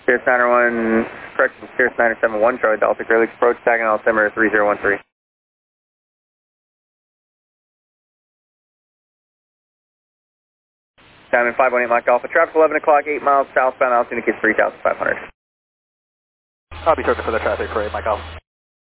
Cirrus 901, correction, Cirrus 971, Charlie Delta, Clear Lake approach, tagging altimeter 3013. Diamond 518 Mike Alpha, traffic 11 o'clock, 8 miles southbound, altitude indicates 3,500. I'll be searching for the traffic for 8 Mike Alpha.